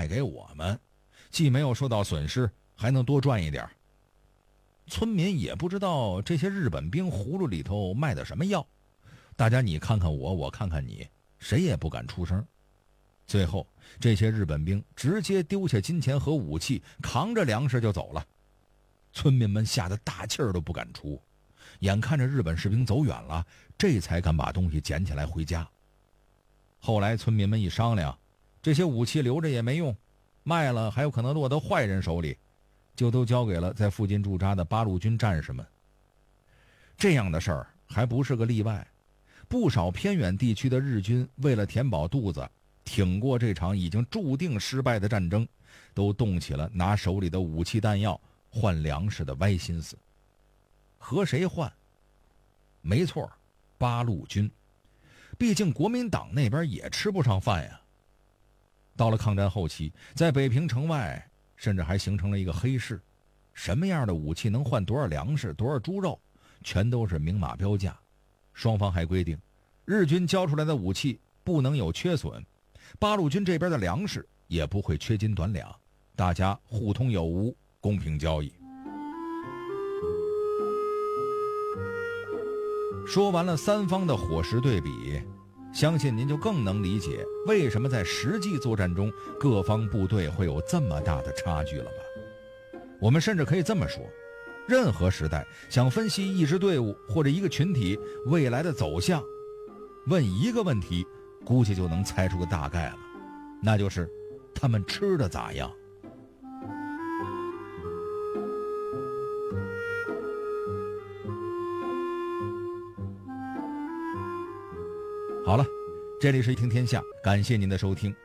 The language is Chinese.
卖给我们，既没有受到损失，还能多赚一点。村民也不知道这些日本兵葫芦里头卖的什么药，大家你看看我，我看看你，谁也不敢出声。最后这些日本兵直接丢下金钱和武器，扛着粮食就走了。村民们吓得大气儿都不敢出，眼看着日本士兵走远了，这才敢把东西捡起来回家。后来村民们一商量，这些武器留着也没用，卖了还有可能落到坏人手里，就都交给了在附近驻扎的八路军战士们。这样的事儿还不是个例外，不少偏远地区的日军为了填饱肚子，挺过这场已经注定失败的战争，都动起了拿手里的武器弹药换粮食的歪心思。和谁换？没错，八路军。毕竟国民党那边也吃不上饭呀。到了抗战后期，在北平城外甚至还形成了一个黑市，什么样的武器能换多少粮食、多少猪肉，全都是明码标价。双方还规定，日军交出来的武器不能有缺损，八路军这边的粮食也不会缺斤短两，大家互通有无，公平交易。说完了三方的伙食对比，相信您就更能理解为什么在实际作战中各方部队会有这么大的差距了吧。我们甚至可以这么说，任何时代想分析一支队伍或者一个群体未来的走向，问一个问题估计就能猜出个大概了，那就是他们吃的咋样。好了，这里是一听天下，感谢您的收听，